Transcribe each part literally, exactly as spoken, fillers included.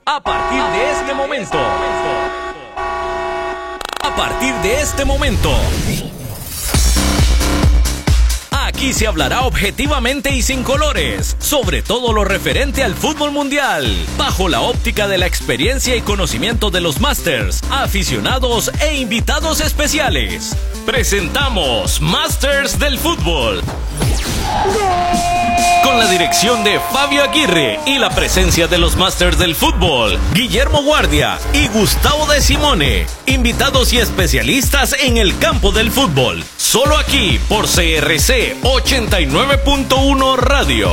A partir de este momento. A partir de este momento. Aquí se hablará objetivamente y sin colores sobre todo lo referente al fútbol mundial, bajo la óptica de la experiencia y conocimiento de los Masters, aficionados e invitados especiales. Presentamos Masters del Fútbol. Con la dirección de Fabio Aguirre y la presencia de los Masters del Fútbol, Guillermo Guardia y Gustavo de Simone, invitados y especialistas en el campo del fútbol, solo aquí por C R C ochenta y nueve punto uno Radio.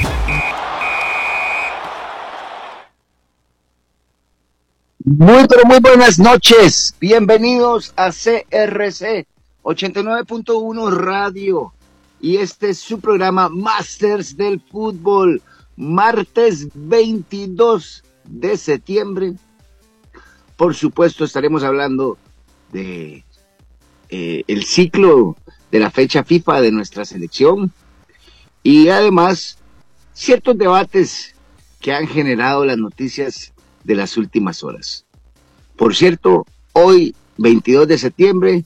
Muy pero muy buenas noches, bienvenidos a C R C ochenta y nueve punto uno Radio. Y este es su programa Masters del Fútbol, martes veintidós de septiembre. Por supuesto estaremos hablando de eh, el ciclo de la fecha FIFA de nuestra selección y además ciertos debates que han generado las noticias de las últimas horas. Por cierto, hoy veintidós de septiembre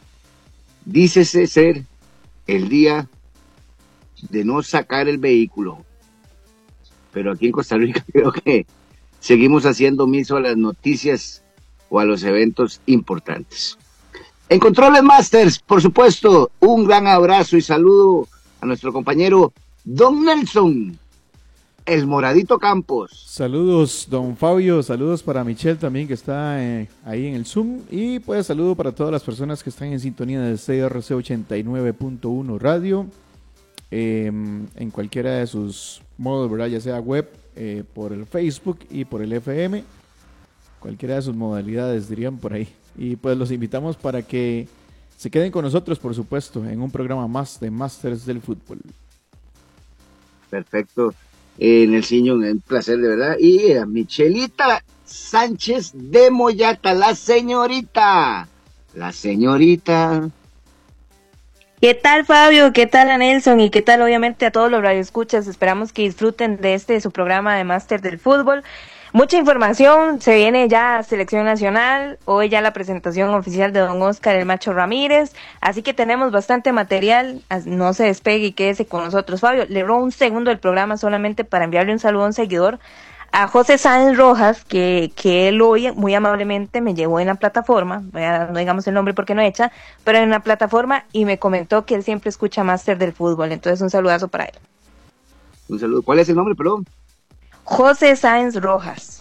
dícese ser el día de no sacar el vehículo, pero aquí en Costa Rica creo que seguimos haciendo omiso a las noticias o a los eventos importantes. En Controles Masters, por supuesto, un gran abrazo y saludo a nuestro compañero Don Nelson, el Moradito Campos. Saludos, don Fabio, saludos para Michelle también que está eh, ahí en el Zoom, y pues saludo para todas las personas que están en sintonía de C R C ochenta y nueve punto uno Radio, eh, en cualquiera de sus modos, ¿verdad? Ya sea web, eh, por el Facebook y por el F M, cualquiera de sus modalidades dirían por ahí, y pues los invitamos para que se queden con nosotros, por supuesto, en un programa más de Masters del Fútbol. Perfecto. Eh, Nelsinho, un placer de verdad. Y a Michelita Sánchez de Moyata, la señorita, la señorita. ¿Qué tal, Fabio? ¿Qué tal a Nelson? Y qué tal obviamente a todos los radioescuchas. Esperamos que disfruten de este su programa de Máster del Fútbol. Mucha información, se viene ya Selección Nacional, hoy ya la presentación oficial de don Oscar el Macho Ramírez, así que tenemos bastante material, no se despegue y quédese con nosotros. Fabio, le robo un segundo del programa solamente para enviarle un saludo a un seguidor, a José Sáenz Rojas, que, que él hoy muy amablemente me llevó en la plataforma, no digamos el nombre porque no echa, pero en la plataforma, y me comentó que él siempre escucha Máster del Fútbol, entonces un saludazo para él. Un saludo, ¿cuál es el nombre, perdón? José Sáenz Rojas.